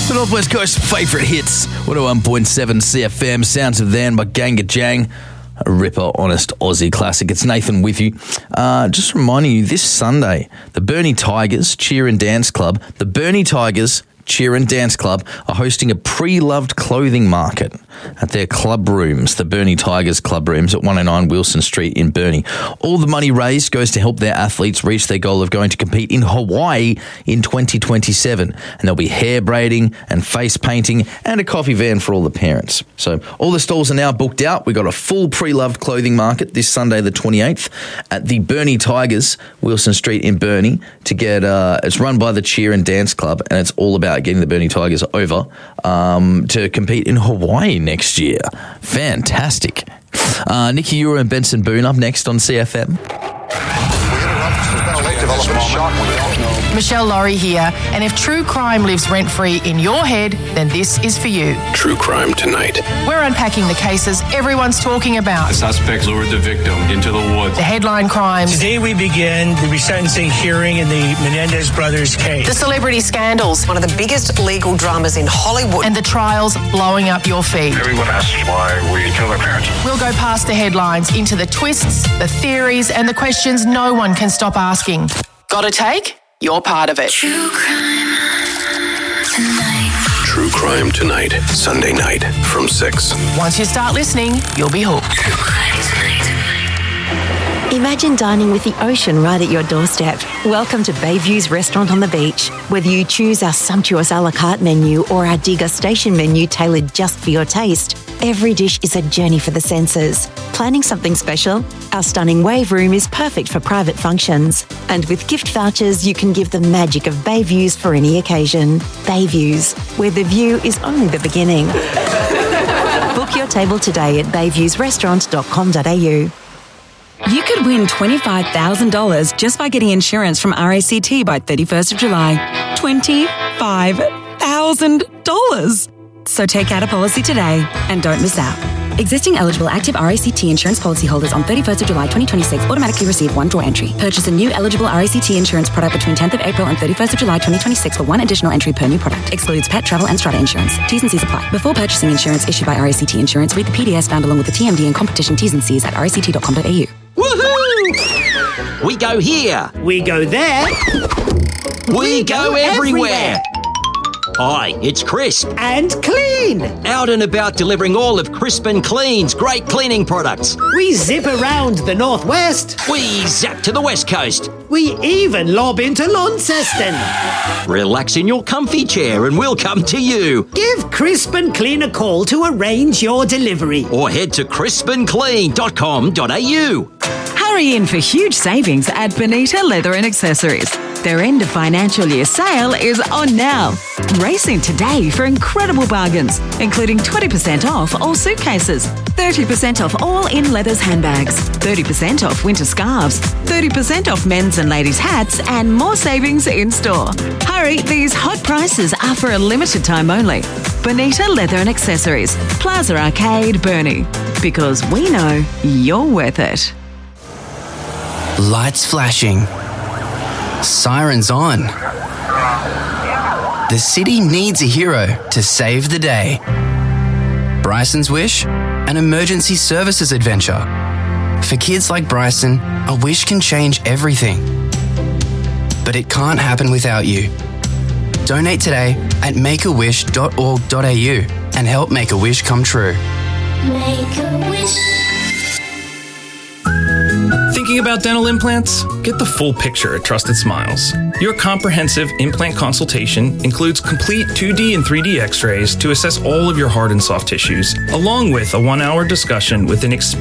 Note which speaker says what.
Speaker 1: The Northwest Coast's favourite hits. 101.7 CFM. Sounds of Then by Ganga Jang. A ripper, honest Aussie classic. It's Nathan with you. Just reminding you, this Sunday, the Burnie Tigers Cheer and Dance Club, are hosting a pre-loved clothing market at their club rooms, the Burnie Tigers club rooms at 109 Wilson Street in Burnie. All the money raised goes to help their athletes reach their goal of going to compete in Hawaii in 2027. And there'll be hair braiding and face painting and a coffee van for all the parents. So all the stalls are now booked out. We've got a full pre-loved clothing market this Sunday the 28th at the Burnie Tigers, Wilson Street in Burnie. It's run by the Cheer and Dance Club, and it's all about getting the Burnie Tigers over to compete in Hawaii next year. Fantastic. Nikki Ura and Benson Boone up next on CFM.
Speaker 2: Michelle Laurie here, and if true crime lives rent-free in your head, then this is for you.
Speaker 3: True Crime Tonight.
Speaker 2: We're unpacking the cases everyone's talking about.
Speaker 4: The suspects lured the victim into the woods.
Speaker 2: The headline crimes.
Speaker 5: Today we begin the resentencing hearing in the Menendez brothers case.
Speaker 2: The celebrity scandals.
Speaker 6: One of the biggest legal dramas in Hollywood.
Speaker 2: And the trials blowing up your feed.
Speaker 4: Everyone asks why we killed our parents.
Speaker 2: We'll go past the headlines into the twists, the theories, and the questions no one can stop asking. Got a take? You're part of it.
Speaker 7: True Crime Tonight.
Speaker 3: True Crime Tonight, Sunday night from 6.
Speaker 2: Once you start listening, you'll be hooked.
Speaker 7: True Crime Tonight.
Speaker 8: Imagine dining with the ocean right at your doorstep. Welcome to Bayview's Restaurant on the Beach. Whether you choose our sumptuous a la carte menu or our degustation menu tailored just for your taste, every dish is a journey for the senses. Planning something special? Our stunning wave room is perfect for private functions. And with gift vouchers, you can give the magic of Bayviews for any occasion. Bayviews, where the view is only the beginning. Book your table today at bayviewsrestaurant.com.au.
Speaker 9: You could win $25,000 just by getting insurance from RACT by 31st of July. $25,000. So take out a policy today and don't miss out. Existing eligible active RACT insurance policyholders on 31st of July 2026 automatically receive one draw entry. Purchase a new eligible RACT insurance product between 10th of April and 31st of July 2026 for one additional entry per new product. Excludes pet, travel and strata insurance. T's and C's apply. Before purchasing insurance issued by RACT Insurance, read the PDS found along with the TMD and competition T's and C's at ract.com.au.
Speaker 10: Woohoo! We go here.
Speaker 5: We go there.
Speaker 10: We go everywhere. Hi, it's Crisp.
Speaker 5: And Clean.
Speaker 10: Out and about delivering all of Crisp and Clean's great cleaning products.
Speaker 5: We zip around the Northwest.
Speaker 10: We zap to the West Coast.
Speaker 5: We even lob into Launceston.
Speaker 10: Relax in your comfy chair and we'll come to you.
Speaker 5: Give Crisp and Clean a call to arrange your delivery.
Speaker 10: Or head to crispandclean.com.au.
Speaker 9: Hurry in for huge savings at Bonita Leather and Accessories. Their end of financial year sale is on now. Race in today for incredible bargains, including 20% off all suitcases, 30% off all in leathers handbags, 30% off winter scarves, 30% off men's and ladies' hats, and more savings in store. Hurry, these hot prices are for a limited time only. Bonita Leather and Accessories, Plaza Arcade, Burnie. Because we know you're worth it.
Speaker 11: Lights flashing. Sirens on. The city needs a hero to save the day. Bryson's Wish, an emergency services adventure. For kids like Bryson, a wish can change everything. But it can't happen without you. Donate today at makeawish.org.au and help make a wish come true.
Speaker 7: Make a wish.
Speaker 12: Thinking about dental implants? Get the full picture at Trusted Smiles. Your comprehensive implant consultation includes complete 2D and 3D x-rays to assess all of your hard and soft tissues, along with a 1-hour discussion with an experienced